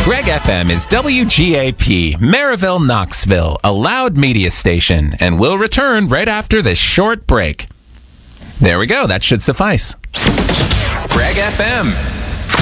Greg FM is WGAP, Maryville, Knoxville, a loud media station, and we'll return right after this short break. There we go. That should suffice. Greg FM.